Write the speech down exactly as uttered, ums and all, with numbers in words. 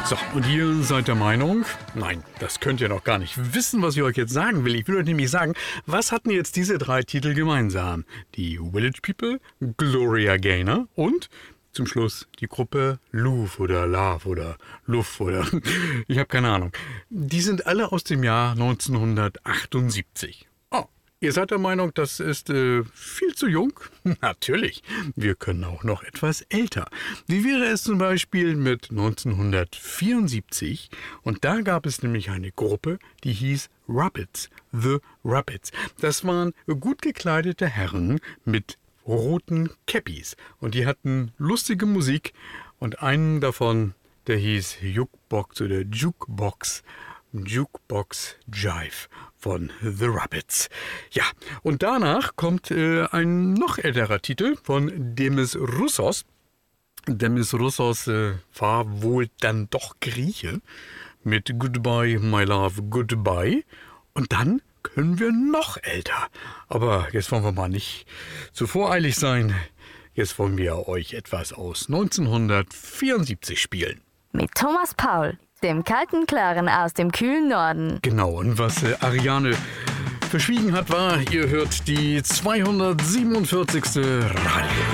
So, und ihr seid der Meinung, nein, das könnt ihr noch gar nicht wissen, was ich euch jetzt sagen will. Ich will euch nämlich sagen, was hatten jetzt diese drei Titel gemeinsam? Die Village People, Gloria Gaynor und zum Schluss die Gruppe Louvre oder Love oder Luff oder ich habe keine Ahnung. Die sind alle aus dem Jahr neunzehnhundertachtundsiebzig. Oh, ihr seid der Meinung, das ist äh, viel zu jung? Natürlich, wir können auch noch etwas älter. Wie wäre es zum Beispiel mit neunzehnhundertvierundsiebzig? Und da gab es nämlich eine Gruppe, die hieß Ruppets, The Ruppets. Das waren gut gekleidete Herren mit roten Cappies. Und die hatten lustige Musik. Und einen davon, der hieß Jukebox oder Jukebox. Jukebox Jive von The Ruppets. Ja, und danach kommt äh, ein noch älterer Titel von Demis Roussos. Demis Roussos äh, war wohl dann doch Grieche mit Goodbye, My Love, Goodbye. Und dann können wir noch älter. Aber jetzt wollen wir mal nicht zu voreilig sein. Jetzt wollen wir euch etwas aus neunzehnhundertvierundsiebzig spielen. Mit Thomas Paul, dem kalten Klaren aus dem kühlen Norden. Genau, und was äh, Ariane verschwiegen hat, war, ihr hört die zweihundertsiebenundvierzigste Radio.